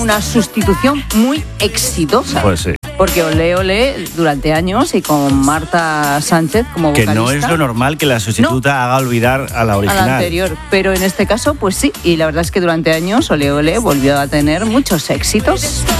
una sustitución muy exitosa. Pues sí. Porque Olé Olé durante años y con Marta Sánchez como vocalista. Que no es lo normal que la sustituta haga olvidar a la original. A la anterior, pero en este caso pues sí, y la verdad es que durante años Olé Olé volvió a tener muchos éxitos.